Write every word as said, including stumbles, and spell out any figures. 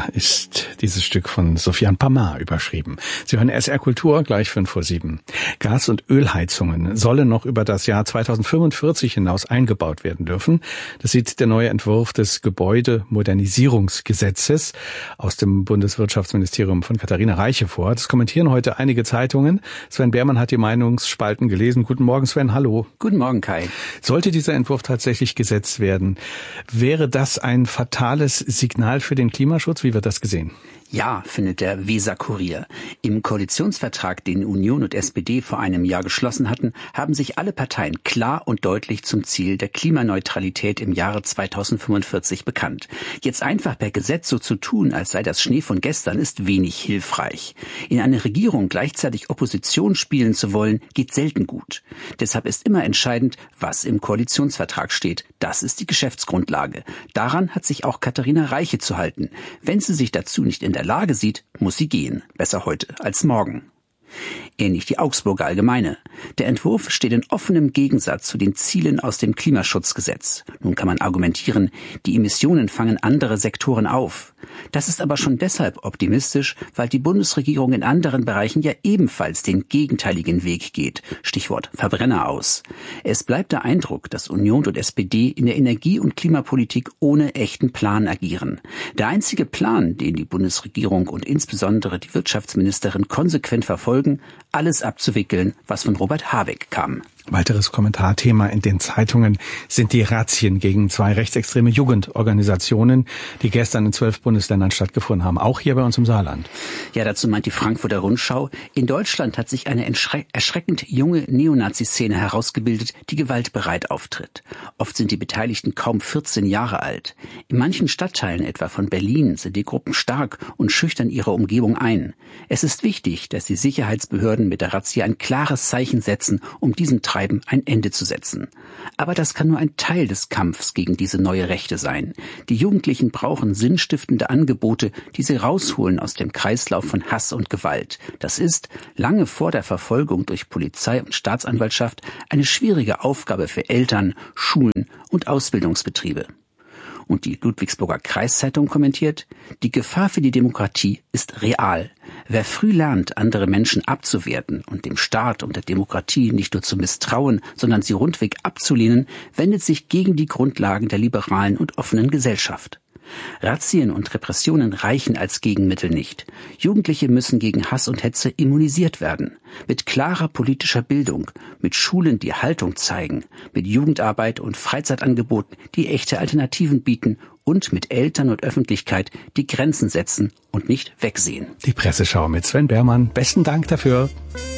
Wasser ist dieses Stück von Sofiane Pamar überschrieben. Sie hören S R Kultur, gleich fünf vor sieben. Gas- und Ölheizungen sollen noch über das Jahr zweitausendfünfundvierzig hinaus eingebaut werden dürfen. Das sieht der neue Entwurf des Gebäudemodernisierungsgesetzes aus dem Bundeswirtschaftsministerium von Katharina Reiche vor. Das kommentieren heute einige Zeitungen. Sven Behrmann hat die Meinungsspalten gelesen. Guten Morgen, Sven. Hallo. Guten Morgen, Kai. Sollte dieser Entwurf tatsächlich gesetzt werden, wäre das ein fatales Signal für den Klimaschutz? Wie wird das gesehen? Ja, findet der Weser-Kurier. Im Koalitionsvertrag, den Union und S P D vor einem Jahr geschlossen hatten, haben sich alle Parteien klar und deutlich zum Ziel der Klimaneutralität im Jahre zweitausendfünfundvierzig bekannt. Jetzt einfach per Gesetz so zu tun, als sei das Schnee von gestern, ist wenig hilfreich. In einer Regierung gleichzeitig Opposition spielen zu wollen, geht selten gut. Deshalb ist immer entscheidend, was im Koalitionsvertrag steht. Das ist die Geschäftsgrundlage. Daran hat sich auch Katharina Reiche zu halten. Wenn sie sich dazu nicht in der Lage sieht, muss sie gehen. Besser heute als morgen. Ähnlich die Augsburger Allgemeine. Der Entwurf steht in offenem Gegensatz zu den Zielen aus dem Klimaschutzgesetz. Nun kann man argumentieren, die Emissionen fangen andere Sektoren auf. Das ist aber schon deshalb optimistisch, weil die Bundesregierung in anderen Bereichen ja ebenfalls den gegenteiligen Weg geht. Stichwort Verbrenner aus. Es bleibt der Eindruck, dass Union und S P D in der Energie- und Klimapolitik ohne echten Plan agieren. Der einzige Plan, den die Bundesregierung und insbesondere die Wirtschaftsministerin konsequent verfolgen, alles abzuwickeln, was von Robert Habeck kam. Weiteres Kommentarthema in den Zeitungen sind die Razzien gegen zwei rechtsextreme Jugendorganisationen, die gestern in zwölf Bundesländern stattgefunden haben, auch hier bei uns im Saarland. Ja, dazu meint die Frankfurter Rundschau, in Deutschland hat sich eine erschreckend junge Neonazi-Szene herausgebildet, die gewaltbereit auftritt. Oft sind die Beteiligten kaum vierzehn Jahre alt. In manchen Stadtteilen, etwa von Berlin, sind die Gruppen stark und schüchtern ihre Umgebung ein. Es ist wichtig, dass die Sicherheitsbehörden mit der Razzia ein klares Zeichen setzen, um diesen Treiben ein Ende zu setzen. Aber das kann nur ein Teil des Kampfs gegen diese neue Rechte sein. Die Jugendlichen brauchen sinnstiftende Angebote, die sie rausholen aus dem Kreislauf von Hass und Gewalt. Das ist, lange vor der Verfolgung durch Polizei und Staatsanwaltschaft, eine schwierige Aufgabe für Eltern, Schulen und Ausbildungsbetriebe. Und die Ludwigsburger Kreiszeitung kommentiert, die Gefahr für die Demokratie ist real. Wer früh lernt, andere Menschen abzuwerten und dem Staat und der Demokratie nicht nur zu misstrauen, sondern sie rundweg abzulehnen, wendet sich gegen die Grundlagen der liberalen und offenen Gesellschaft. Razzien und Repressionen reichen als Gegenmittel nicht. Jugendliche müssen gegen Hass und Hetze immunisiert werden. Mit klarer politischer Bildung, mit Schulen, die Haltung zeigen, mit Jugendarbeit und Freizeitangeboten, die echte Alternativen bieten und mit Eltern und Öffentlichkeit, die Grenzen setzen und nicht wegsehen. Die Presseschau mit Sven Behrmann. Besten Dank dafür.